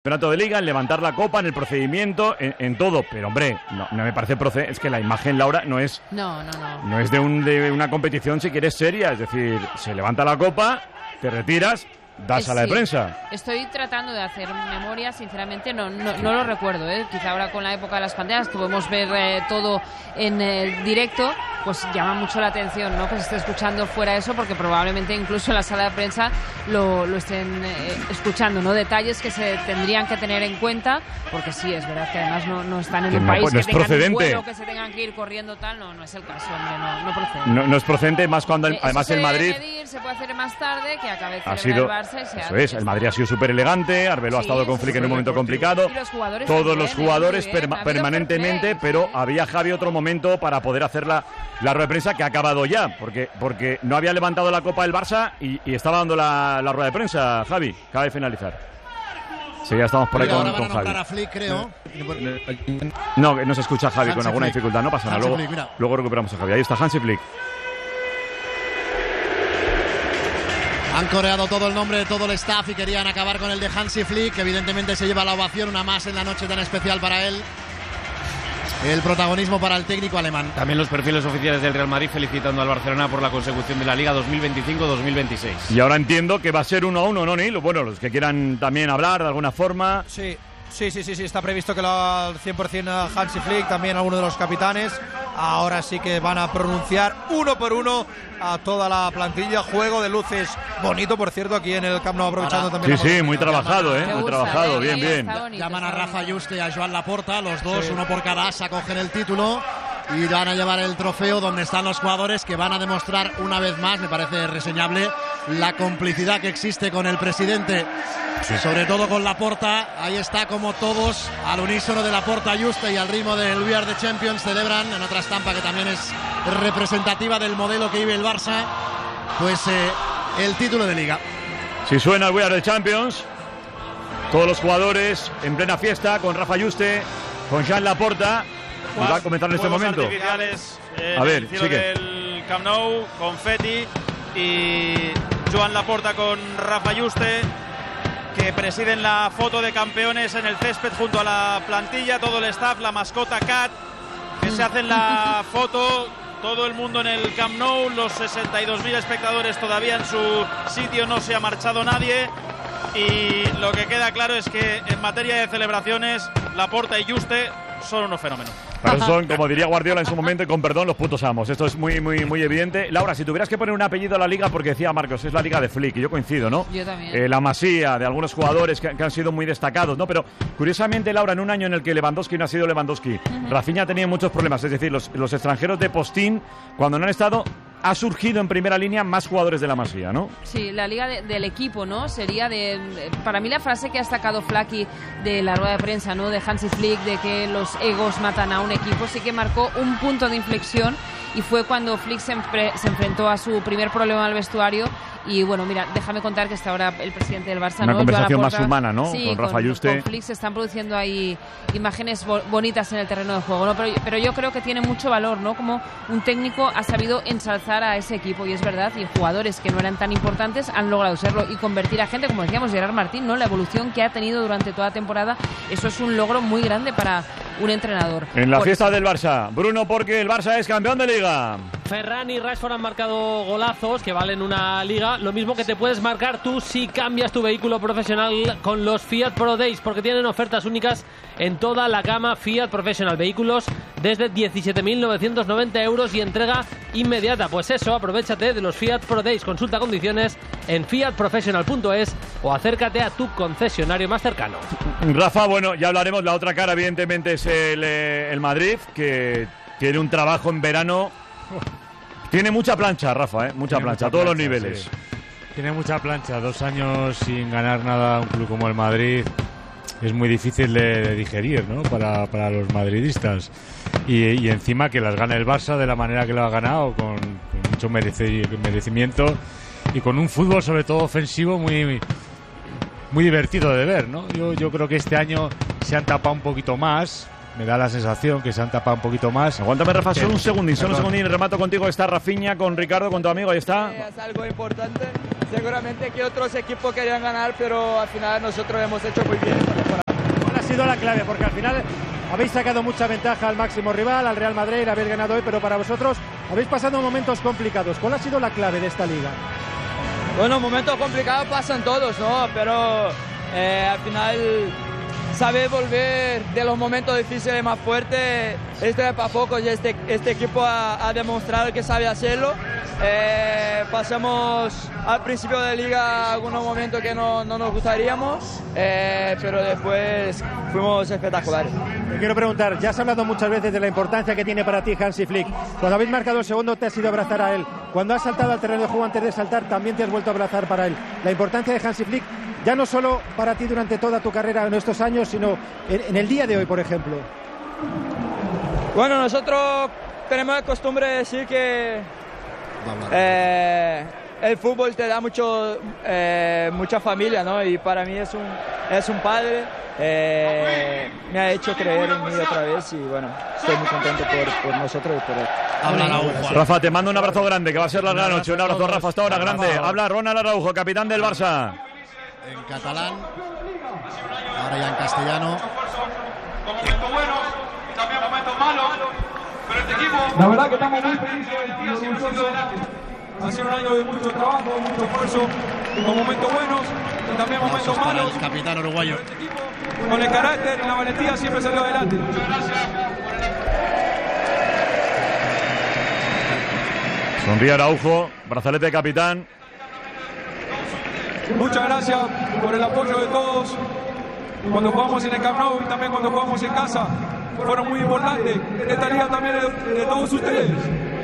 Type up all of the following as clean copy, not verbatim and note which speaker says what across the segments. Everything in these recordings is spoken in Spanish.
Speaker 1: campeonato de liga, en levantar la copa, en el procedimiento, en todo, pero hombre, no me parece procedente. Es que la imagen, Laura, no es de una competición, si quieres, seria. Es decir, se levanta la copa, te retiras, das a la de prensa.
Speaker 2: Estoy tratando de hacer memoria, sinceramente no lo recuerdo, quizá ahora con la época de las pantallas, que podemos ver todo en directo, pues llama mucho la atención, ¿no?, que se esté escuchando fuera eso, porque probablemente incluso en la sala de prensa lo estén escuchando, ¿no? Detalles que se tendrían que tener en cuenta, porque sí, es verdad que además no están en un país
Speaker 1: pues,
Speaker 2: que tengan
Speaker 1: procedente.
Speaker 2: un vuelo, que se tengan que ir corriendo tal, no es el caso, hombre, no procede.
Speaker 1: No es procedente, más cuando además el Madrid...
Speaker 2: Se puede hacer más tarde, que acabe de
Speaker 1: celebrar el Barça y se hace. Eso es, el Madrid ha sido súper elegante, Arbeloa ha estado con Flick en un momento complicado, todos los jugadores permanentemente, pero había Javi otro momento para poder hacer la rueda de prensa, que ha acabado ya, porque no había levantado la copa del Barça y estaba dando la rueda de prensa. Javi, acaba de finalizar. Sí, ya estamos por ahí con Javi.
Speaker 3: A Flick, creo.
Speaker 1: No se escucha a Javi, con alguna
Speaker 3: Flick.
Speaker 1: dificultad, no pasa nada. Luego recuperamos a Javi. Ahí está Hansi Flick.
Speaker 3: Han coreado todo el nombre de todo el staff y querían acabar con el de Hansi Flick, que evidentemente se lleva la ovación, una más en la noche tan especial para él. El protagonismo para el técnico alemán.
Speaker 4: También los perfiles oficiales del Real Madrid felicitando al Barcelona por la consecución de la Liga 2025-2026.
Speaker 1: Y ahora entiendo que va a ser 1-1, ¿no, Neil? Bueno, los que quieran también hablar de alguna forma.
Speaker 5: Sí, está previsto que lo haga al 100% Hansi Flick, también algunos de los capitanes. Ahora sí que van a pronunciar uno por uno a toda la plantilla. Juego de luces bonito, por cierto, aquí en el Camp Nou, aprovechando también.
Speaker 1: Sí, muy trabajado, muy trabajado, bien.
Speaker 3: Llaman a Rafa Juste y a Joan Laporta, los dos, uno por cada asa, cogen el título y van a llevar el trofeo donde están los jugadores, que van a demostrar una vez más, me parece reseñable, la complicidad que existe con el presidente. Sí. Sobre todo con Laporta, ahí está como todos al unísono de Laporta, Juste, y al ritmo del We Are the Champions celebran en otra estampa que también es representativa del modelo que vive el Barça, pues el título de Liga.
Speaker 1: Si suena el We Are the Champions, todos los jugadores en plena fiesta, con Rafa Juste, con Joan Laporta, y va a comenzar en este momento.
Speaker 6: A ver, sigue. El Camp Nou, confeti y Joan Laporta con Rafa Juste, que presiden la foto de campeones en el césped junto a la plantilla, todo el staff, la mascota Cat, que se hacen la foto, todo el mundo en el Camp Nou, los 62.000 espectadores todavía en su sitio, no se ha marchado nadie, y lo que queda claro es que en materia de celebraciones, Laporta y Juste son unos fenómenos.
Speaker 1: Pero son, como diría Guardiola en su momento, y con perdón, los putos amos. Esto es muy evidente. Laura, si tuvieras que poner un apellido a la Liga, porque decía Marcos, es la Liga de Flick, y yo coincido, ¿no?
Speaker 2: Yo también.
Speaker 1: La masía de algunos jugadores que han sido muy destacados, ¿no? Pero, curiosamente, Laura, en un año en el que Lewandowski no ha sido Lewandowski, Rafinha ha tenido muchos problemas. Es decir, los extranjeros de postín, cuando no han estado, ha surgido en primera línea más jugadores de la masía, ¿no?
Speaker 2: Sí, la liga del equipo, ¿no? Sería para mí la frase que ha destacado Flaky de la rueda de prensa, ¿no?, de Hansi Flick, de que los egos matan a un equipo, sí que marcó un punto de inflexión, y fue cuando Flick se enfrentó a su primer problema al vestuario. Y bueno, mira, déjame contar que está ahora el presidente del Barça,
Speaker 1: una conversación más humana, ¿no?
Speaker 2: Sí,
Speaker 1: con Rafa Juste.
Speaker 2: Con Flick se están produciendo ahí imágenes bonitas en el terreno de juego, ¿no? Pero yo creo que tiene mucho valor, ¿no? Como un técnico ha sabido ensalzar a ese equipo, y es verdad, y jugadores que no eran tan importantes han logrado serlo y convertir a gente, como decíamos, Gerard Martín, ¿no? La evolución que ha tenido durante toda la temporada, eso es un logro muy grande para un entrenador.
Speaker 1: En la fiesta del Barça, Bruno, porque el Barça es campeón de Liga.
Speaker 7: Ferran y Rashford han marcado golazos que valen una Liga, lo mismo que te puedes marcar tú si cambias tu vehículo profesional con los Fiat Pro Days, porque tienen ofertas únicas en toda la gama Fiat Professional, vehículos desde 17.990 euros y entrega inmediata. Pues eso, aprovéchate de los Fiat Pro Days, consulta condiciones en fiatprofessional.es o acércate a tu concesionario más cercano.
Speaker 1: Rafa, bueno, ya hablaremos, la otra cara evidentemente es el Madrid, que tiene un trabajo en verano. Tiene mucha plancha, Rafa, mucha plancha, a todos los niveles.
Speaker 8: Sí. Tiene mucha plancha, 2 años sin ganar nada un club como el Madrid es muy difícil de digerir, ¿no? Para los madridistas. Y encima que las gana el Barça de la manera que lo ha ganado, con mucho merecimiento y con un fútbol sobre todo ofensivo muy divertido de ver, ¿no? Yo creo que este año se han tapado un poquito más me da la sensación que se han tapado un poquito más.
Speaker 1: Aguántame, Rafa, solo un segundín, remato contigo. Está Rafinha con Ricardo, con tu amigo, ahí está.
Speaker 9: Es algo importante, seguramente que otros equipos querían ganar, pero al final nosotros hemos hecho muy bien esta temporada.
Speaker 10: ¿Cuál ha sido la clave? Porque al final habéis sacado mucha ventaja al máximo rival, al Real Madrid, habéis ganado hoy, pero para vosotros habéis pasado momentos complicados. ¿Cuál ha sido la clave de esta liga?
Speaker 9: Bueno, momentos complicados pasan todos, ¿no? Pero al final saber volver de los momentos difíciles más fuertes, esto es para poco, y este equipo ha demostrado que sabe hacerlo. Pasamos al principio de liga algunos momentos que no nos gustaríamos, pero después fuimos espectaculares.
Speaker 10: Te quiero preguntar, ya has hablado muchas veces de la importancia que tiene para ti Hansi Flick. Cuando habéis marcado el segundo te has ido a abrazar a él. Cuando has saltado al terreno de juego antes de saltar también te has vuelto a abrazar para él. La importancia de Hansi Flick, ya no solo para ti durante toda tu carrera en estos años, sino en el día de hoy, por ejemplo.
Speaker 9: Bueno, nosotros tenemos la costumbre de decir que el fútbol te da mucha familia, ¿no? Y para mí es un padre. Me ha hecho creer en mí otra vez y bueno, estoy muy contento por nosotros y por él.
Speaker 3: Habla Araujo.
Speaker 1: Rafa, te mando un abrazo grande, que va a ser larga noche. Un abrazo, Rafa, hasta ahora grande. Habla Ronald Araujo, capitán del Barça.
Speaker 3: En catalán, ahora ya en castellano.
Speaker 11: Momento bueno y también momentos malos, pero este equipo, la verdad que estamos muy felices y orgullosos. Ha sido un año de mucho trabajo, mucho esfuerzo, con momentos buenos y también momentos malos.
Speaker 3: El capitán uruguayo.
Speaker 11: Con el carácter y la valentía siempre salió adelante. Muchas gracias.
Speaker 1: Sonríe Araujo, brazalete de capitán.
Speaker 11: Muchas gracias por el apoyo de todos. Cuando jugamos en el Camp Nou y también cuando jugamos en casa, fueron muy importantes. Esta liga también es de todos ustedes.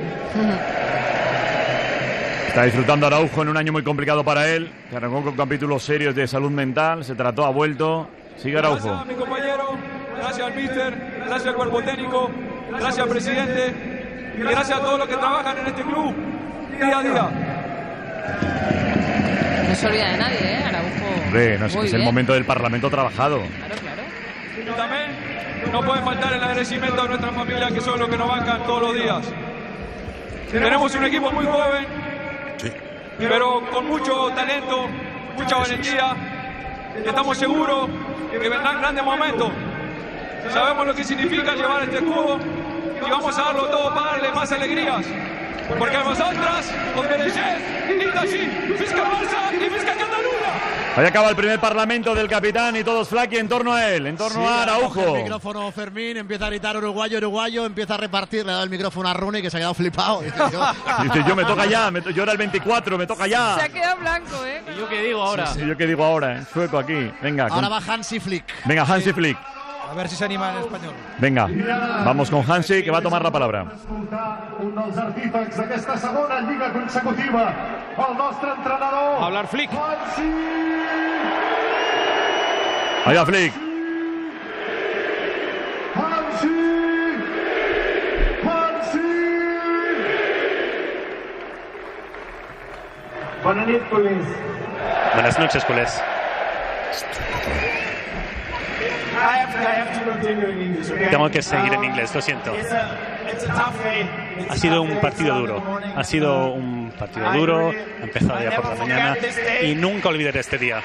Speaker 1: Está disfrutando Araujo en un año muy complicado para él, que arrancó con capítulos serios de salud mental, se trató, ha vuelto. Sigue Araujo.
Speaker 11: Gracias a mi compañero, gracias al míster, gracias al cuerpo técnico, gracias al presidente y gracias a todos los que trabajan en este club día a día.
Speaker 2: No se olvida de nadie, Araujo.
Speaker 1: Hombre, no es que es el momento del Parlamento trabajado.
Speaker 2: Claro.
Speaker 11: Y también no puede faltar el agradecimiento a nuestra familia, que son los que nos bancan todos los días. Tenemos un equipo muy joven, pero con mucho talento, mucha valentía. Estamos seguros que vendrán grandes momentos. Sabemos lo que significa llevar este escudo y vamos a darlo todo para darle más alegrías. Porque vosotras os merecéis ir así, Fisca Barça y Fisca Cataluña.
Speaker 1: Ahí acaba el primer parlamento del capitán y todos Flaky en torno a él, en torno a Araujo.
Speaker 3: El micrófono Fermín, empieza a gritar uruguayo, empieza a repartir, le da el micrófono a Rooney que se ha quedado flipado. Dice,
Speaker 1: yo me toca ya, yo era el 24, me toca ya.
Speaker 2: Se ha quedado blanco, ¿eh?
Speaker 7: ¿Y yo qué digo ahora?
Speaker 1: Sí, yo qué digo ahora, sueco aquí. Venga.
Speaker 3: Ahora va Hansi Flick.
Speaker 1: Venga, Hansi Flick.
Speaker 5: A ver si se anima en español.
Speaker 1: Venga, vamos con Hansi, que va a tomar la palabra.
Speaker 4: Hablar Flick.
Speaker 1: Ahí va Flick.
Speaker 12: Buenas noches, culés. Tengo que seguir en inglés, lo siento. Ha sido un partido duro. Ha empezado ya por la mañana y nunca olvidaré este día.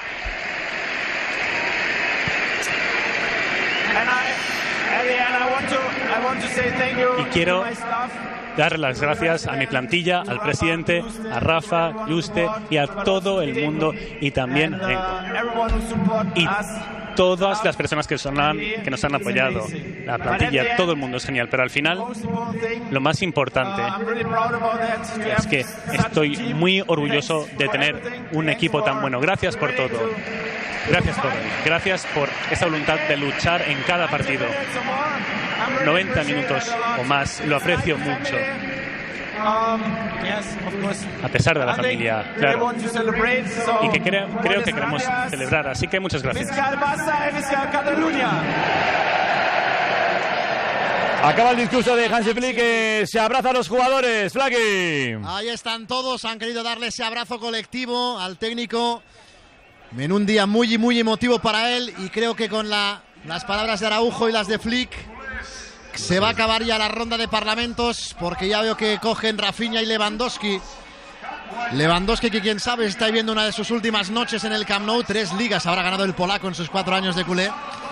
Speaker 12: Y quiero dar las gracias a mi plantilla, al presidente, a Rafa, Yuste y a todo el mundo y también y todas las personas que nos han apoyado, la plantilla, todo el mundo es genial, pero al final lo más importante es que estoy muy orgulloso de tener un equipo tan bueno. Gracias por todo. Gracias por esa voluntad de luchar en cada partido. 90 minutos o más, lo aprecio mucho. A pesar de la familia, claro. Y que creo que queremos celebrar, así que muchas gracias.
Speaker 1: Acaba el discurso de Hansi Flick, que se abraza a los jugadores. Flaky.
Speaker 3: Ahí están todos, han querido darle ese abrazo colectivo al técnico en un día muy emotivo para él, y creo que con las palabras de Araujo y las de Flick Se va a acabar ya la ronda de parlamentos porque ya veo que cogen Rafinha y Lewandowski. Lewandowski, que quién sabe está viviendo una de sus últimas noches en el Camp Nou. 3 ligas habrá ganado el polaco en sus 4 años de culé.